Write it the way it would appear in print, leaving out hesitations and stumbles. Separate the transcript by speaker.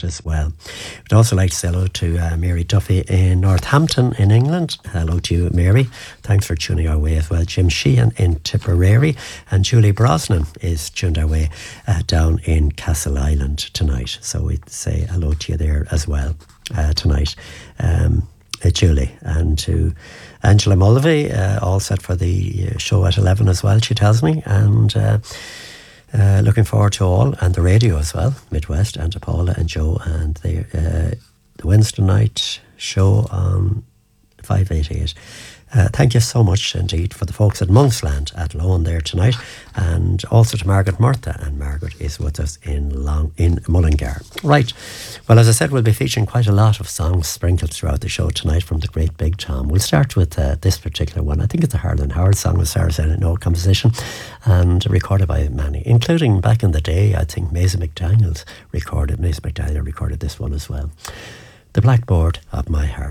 Speaker 1: that as well. We'd also like to say hello to Mary Duffy in Northampton in England. Hello to you, Mary. Thanks for tuning our way as well. Jim Sheehan in Tipperary, and Julie Brosnan is tuned our way down in Castle Island tonight. So we'd say hello to you there as well tonight, Julie, and to Angela Mulvey, all set for the show at 11 as well, she tells me, and looking forward to all, and the radio as well, Midwest, and to Paula and Joe, and the Wednesday night show on 588. Thank you so much indeed for the folks at Monksland at Loan there tonight, and also to Margaret Murtha, and Margaret is with us in Mullingar. Right, well, as I said, we'll be featuring quite a lot of songs sprinkled throughout the show tonight from the great Big Tom. We'll start with this particular one. I think it's a Harlan Howard song, as Sarah said, an old composition, and recorded by many, including back in the day. I think Maisie McDaniel recorded this one as well. The Blackboard of My Heart.